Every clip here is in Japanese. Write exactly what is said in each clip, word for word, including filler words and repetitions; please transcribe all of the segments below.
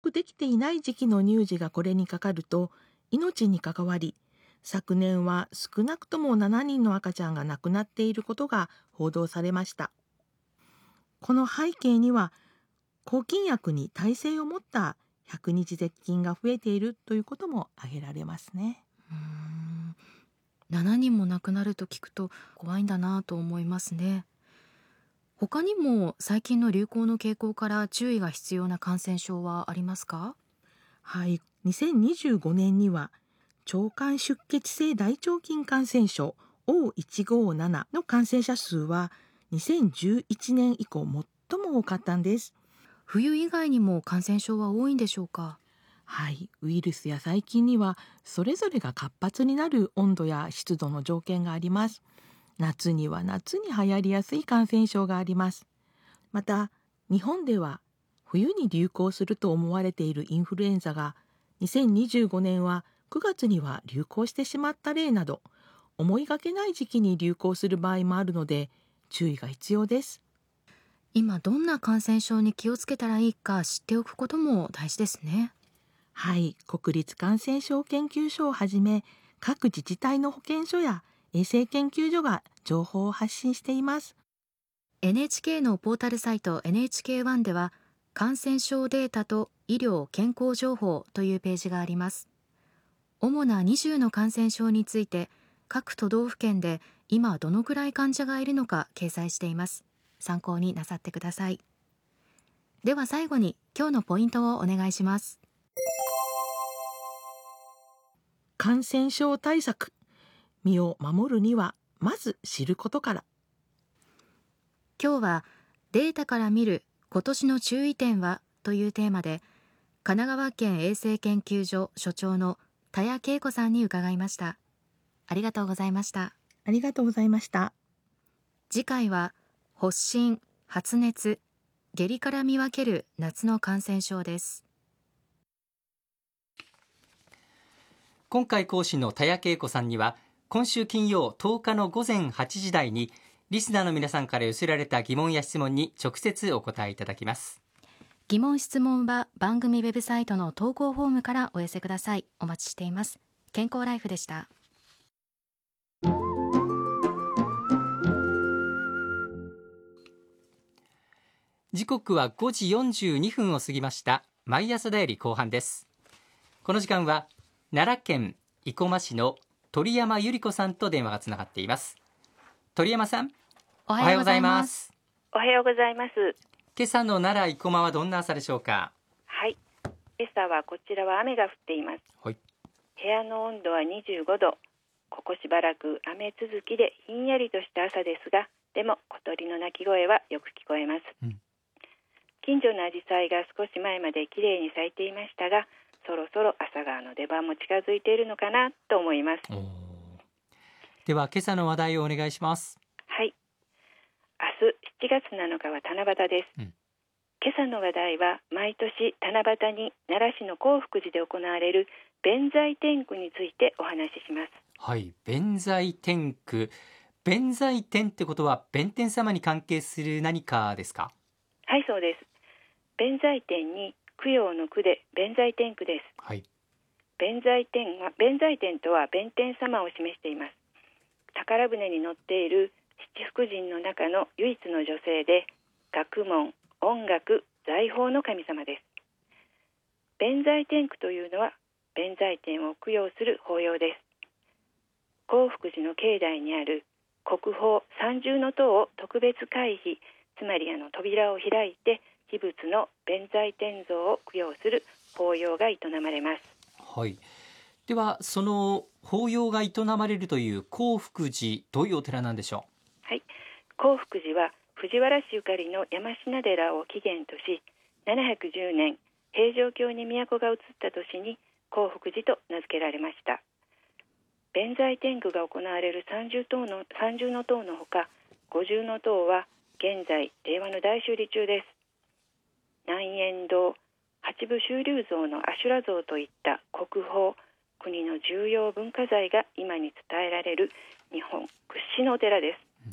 できていない時期の乳児がこれにかかると命に関わり、昨年は少なくともななにんの赤ちゃんが亡くなっていることが報道されました。この背景には抗菌薬に耐性を持った百日絶菌が増えているということも挙げられますね。 うーんななにんも亡くなると聞くと怖いんだなと思いますね。他にも最近の流行の傾向から注意が必要な感染症はありますか？ はい、にせんにじゅうごねんには腸管出血性大腸菌感染症 オーいちごーなな の感染者数はにせんじゅういちねん以降最も多かったんです。 冬以外にも感染症は多いんでしょうか？ はい、ウイルスや細菌にはそれぞれが活発になる温度や湿度の条件があります。夏には夏に流行りやすい感染症があります。また、日本では冬に流行すると思われているインフルエンザがにせんにじゅうごねんはくがつには流行してしまった例など、思いがけない時期に流行する場合もあるので注意が必要です。 今どんな感染症に気をつけたらいいか知っておくことも大事ですね。 はい、国立感染症研究所をはじめ各自治体の保健所や衛生研究所が情報を発信しています。 エヌエイチケー のポータルサイト エヌエイチケーワン では感染症データと医療健康情報というページがあります。主なにじゅうの感染症について各都道府県で今どのくらい患者がいるのか掲載しています。参考になさってください。では最後に今日のポイントをお願いします。 感染症対策、身を守るにはまず知ることから。 今日はデータから見る今年の注意点はというテーマで神奈川県衛生研究所所長の田谷恵子さんに伺いました。ありがとうございました。 ありがとうございました。 次回は発疹、発熱、下痢から見分ける夏の感染症です。 今回講師の田谷恵子さんには今週金曜とおかの午前はちじ台にリスナーの皆さんから寄せられた疑問や質問に直接お答えいただきます。 疑問質問は番組ウェブサイトの投稿フォームからお寄せください。お待ちしています。健康ライフでした。 時刻はごじよんじゅうにふんを過ぎました。毎朝だより後半です。この時間は奈良県生駒市の鳥山由里子さんと電話がつながっています。鳥山さん、 おはようございます。 おはようございます。 今朝の奈良生駒はどんな朝でしょうか？ はい、今朝はこちらは雨が降っています。 はい、 部屋の温度はにじゅうごど。ここしばらく雨続きでひんやりとした朝ですが、でも小鳥の鳴き声はよく聞こえます。うん、近所のアジサイが少し前まできれいに咲いていましたが、そろそろ朝顔の出番も近づいているのかなと思います。 では今朝の話題をお願いします。 はい、明日しちがつなのかは七夕です。うん、今朝の話題は毎年七夕に奈良市の興福寺で行われる弁財天狗についてお話しします。 はい、弁財天狗。弁財天ってことは弁天様に関係する何かですか？ はい、そうです。弁財天に供養の供で弁財天狗です。 はい、 弁財天は弁財天とは弁天様を示しています。宝船に乗っている七福神の中の唯一の女性で、学問、音楽、財宝の神様です。弁財天狗というのは弁財天を供養する法要です。興福寺の境内にある国宝三重塔を特別開碑、つまりあの扉を開いて秘仏の弁財天像を供養する法要が営まれます。 はい、ではその法要が営まれるという興福寺、どういうお寺なんでしょう？ はい、興福寺は藤原氏ゆかりの山科寺を起源とし、ななひゃくじゅうねん平城京に都が移った年に興福寺と名付けられました。弁財天狗が行われる三重塔の三重塔のほか、五重塔は現在令和の大修理中です。南円堂、八部修立像の阿修羅像といった国宝、国の重要文化財が今に伝えられる日本屈指のお寺です。 はい、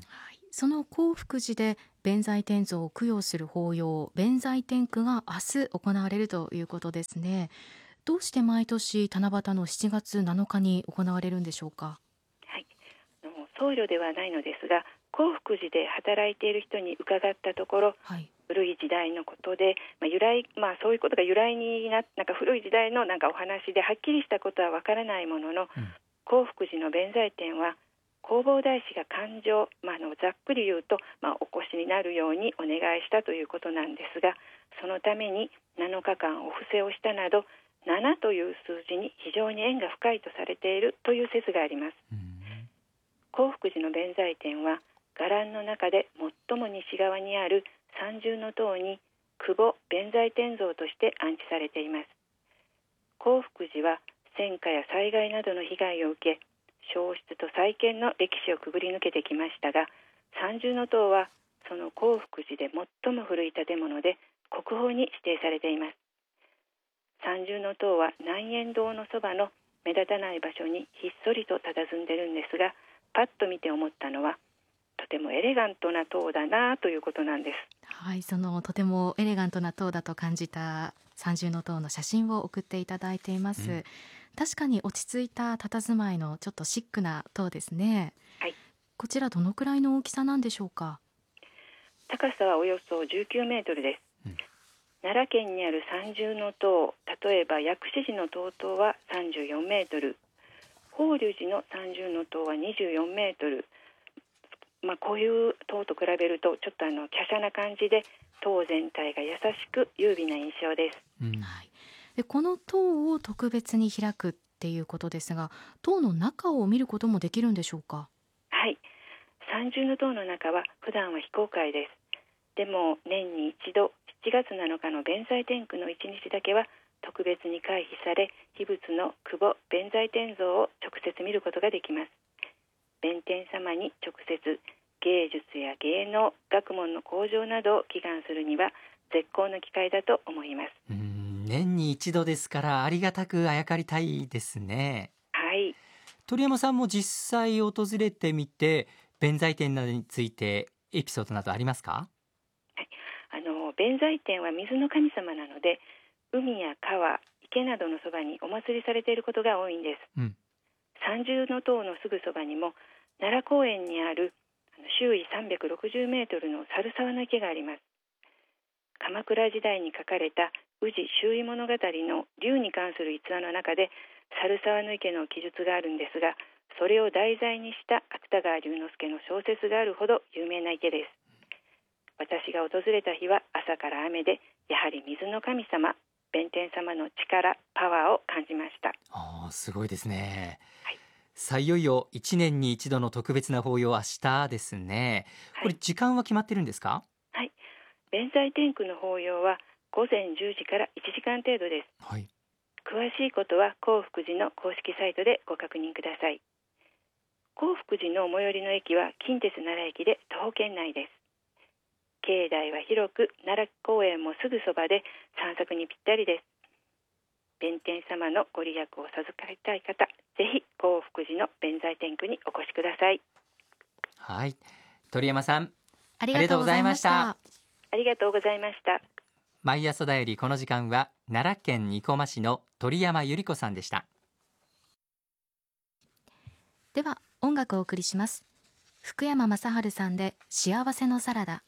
その興福寺で弁財天像を供養する法要、弁財天供が明日行われるということですね。どうして毎年七夕のしちがつなのかに行われるんでしょうか。 はい、あの僧侶ではないのですが、興福寺で働いている人に伺ったところ、 はい、 古い時代のことで、まあ、由来、まあ、そういうことが由来にな、なんか古い時代のなんかお話ではっきりしたことはわからないものの、うん、興福寺の弁財天は弘法大師が勘定、まあ、あのざっくり言うと、まあ、お越しになるようにお願いしたということなんですが、そのためになのかかんお布施をしたなど、ななという数字に非常に縁が深いとされているという説があります。興福寺の弁財天は伽藍の中で最も西側にある三重塔に久保弁財天像として安置されています。興福寺は戦火や災害などの被害を受け、消失と再建の歴史をくぐり抜けてきましたが、三重塔はその興福寺で最も古い建物で国宝に指定されています。三重塔は南円堂のそばの目立たない場所にひっそりと佇んでるんですが、パッと見て思ったのは、とてもエレガントな塔だなということなんです。 はい、そのとてもエレガントな塔だと感じた三重塔の写真を送っていただいています、うん、確かに落ち着いた佇まいのちょっとシックな塔ですね。 はい、 こちらどのくらいの大きさなんでしょうか。 高さはおよそじゅうきゅうメートルです、うん、奈良県にある三重塔、例えば薬師寺の塔々はさんじゅうよんメートル、法隆寺の三重塔はにじゅうよんメートル、まあ、こういう塔と比べるとちょっとあの華奢な感じで、塔全体が優しく優美な印象です、 うん、はい、でこの塔を特別に開くっていうことですが、塔の中を見ることもできるんでしょうか。 はい、三重塔の中は普段は非公開です。でも年に一度しちがつなのかの弁財天供の一日だけは特別に開碑され、秘仏の久保弁財天像を直接見ることができます。弁天様に直接芸術や芸能、学問の向上などを祈願するには絶好の機会だと思います。 うーん、年に一度ですからありがたくあやかりたいですね。 はい、 鳥山さんも実際訪れてみて弁財天などについてエピソードなどありますか。 はい、あの弁財天は水の神様なので、海や川、池などのそばにお祭りされていることが多いんです、うん、三重塔のすぐそばにも奈良公園にある周囲さんびゃくろくじゅうメートルの猿沢の池があります。鎌倉時代に書かれた宇治周囲物語の龍に関する逸話の中で猿沢の池の記述があるんですが、それを題材にした芥川龍之介の小説があるほど有名な池です。私が訪れた日は朝から雨で、やはり水の神様弁天様の力、パワーを感じました。 あー、すごいですね、 はい、 さあいよいよいちねんに一度の特別な法要、明日ですね。これ時間は決まってるんですか。 はい、弁財天供の法要はごぜんじゅうじからいちじかん程度です、はい、詳しいことは興福寺の公式サイトでご確認ください。興福寺の最寄りの駅は近鉄奈良駅で徒歩圏内です。境内は広く、奈良公園もすぐそばで散策にぴったりです。弁天様のご利益を授かりたい方、ぜひ興福寺の弁財天供にお越しください。 はい、鳥山さんありがとうございました。 ありがとうございました。 毎朝だより、この時間は奈良県生駒市の鳥山由里子さんでした。 では音楽をお送りします。福山雅治さんで幸せのサラダ。